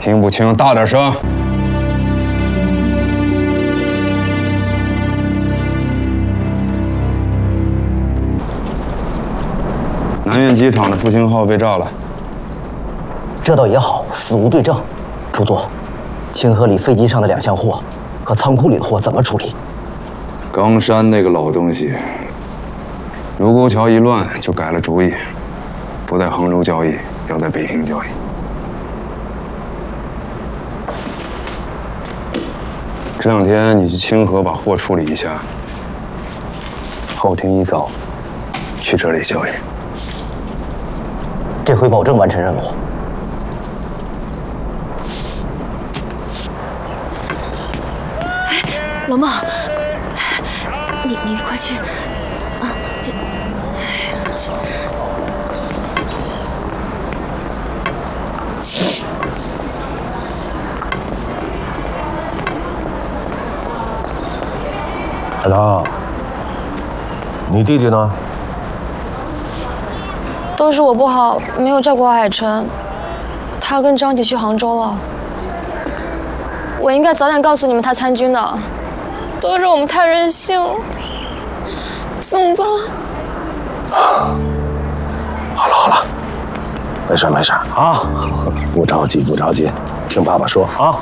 听不清，大点声。南苑机场的复兴号被炸了。 这倒也好，死无对证。主座，清河里飞机上的2箱货和仓库里的货怎么处理？ 冈山那个老东西，卢沟桥一乱就改了主意，不在杭州交易，要在北平交易。这2天你去清河把货处理一下，后天一早去这里交易。 这回保证完成任务。 老孟，你快去啊！ 海棠，你弟弟呢？ 都是我不好，没有照顾好海晨。他跟张迪去杭州了。我应该早点告诉你们他参军的，都是我们太任性了，怎么办？ 好了，没事啊，不着急，听爸爸说啊。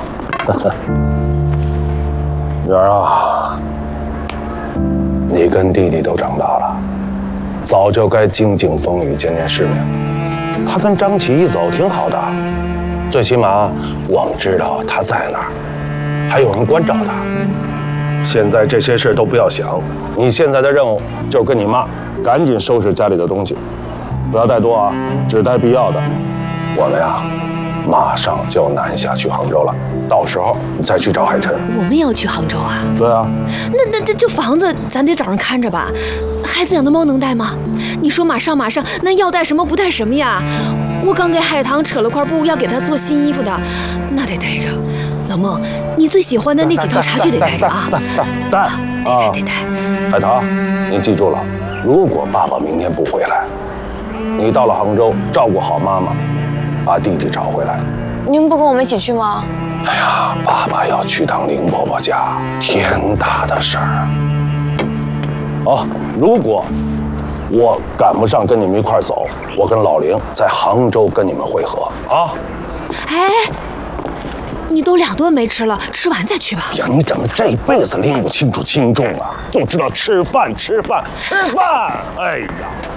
女儿啊，你跟弟弟都长大了，早就该经经风雨，见见世面。他跟张琪一走挺好的，最起码我们知道他在哪儿，还有人关照他。现在这些事都不要想，你现在的任务就是跟你妈赶紧收拾家里的东西，不要带多啊，只带必要的。我们呀，马上就南下去杭州了，到时候你再去找海晨。 我们也要去杭州啊？ 对啊。 那这房子咱得找人看着吧？孩子养的猫能带吗？你说马上，那要带什么不带什么呀？我刚给海棠扯了块布，要给她做新衣服的，那得带着。老孟，你最喜欢的那几套茶具得带着啊！ 带， 得带。 海棠，你记住了，如果爸爸明天不回来，你到了杭州照顾好妈妈，把弟弟找回来。 你们不跟我们一起去吗？ 哎呀，爸爸要去趟林婆婆家，天大的事儿。哦，如果我赶不上跟你们一块儿走，我跟老林在杭州跟你们会合啊。 哎，你都2顿没吃了，吃完再去吧。 呀，你怎么这辈子拎不清楚轻重啊？就知道吃饭。哎呀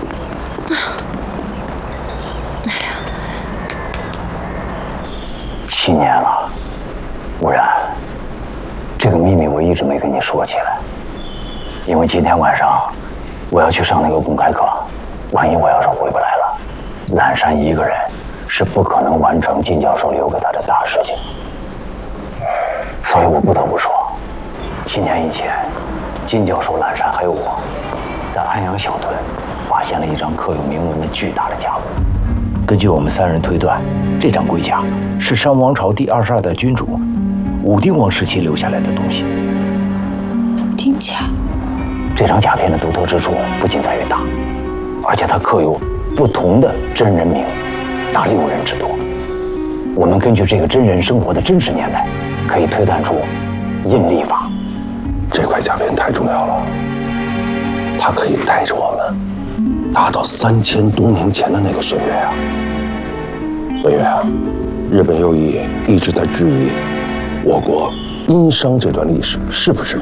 ，7年了，无然，这个秘密我一直没跟你说起来，因为今天晚上我要去上那个公开课，万一我要是回不来了，蓝山一个人是不可能完成靳教授留给他的大事情，所以我不得不说，7年以前，靳教授、蓝山还有我，在安阳小屯发现了一张刻有铭文的巨大的甲骨。根据我们3人推断，这张龟甲是商王朝第22代君主武丁王时期留下来的东西。 武丁甲。 这张甲片的独特之处不仅在于大，而且它刻有不同的真人名，达6人之多。我们根据这个真人生活的真实年代，可以推断出印历法。 这块甲片太重要了，它可以带着我们达到3000多年前的那个岁月啊。文月啊，日本右翼一直在质疑我国殷商这段历史是不是真